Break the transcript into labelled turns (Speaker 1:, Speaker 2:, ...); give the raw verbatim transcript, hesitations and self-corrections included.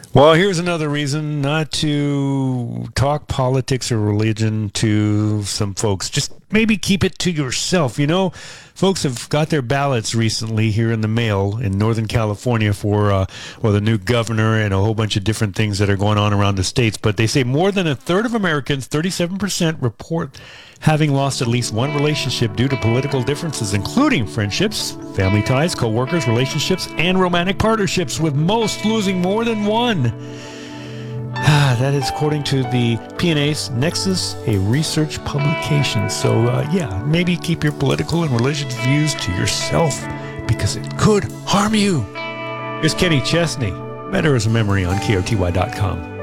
Speaker 1: Well, here's another reason not to talk politics or religion to some folks. Just maybe keep it to yourself. You know, folks have got their ballots recently here in the mail in Northern California for uh, well, the new governor and a whole bunch of different things that are going on around the states. But they say more than a third of Americans, thirty-seven percent, report having lost at least one relationship due to political differences, including friendships, family ties, co-workers, relationships, and romantic partnerships, with most losing more than one. That is according to the P N A's Nexus, a research publication. So, uh, yeah, maybe keep your political and religious views to yourself because it could harm you. Here's Kenny Chesney. Better as a memory on K R T Y dot com.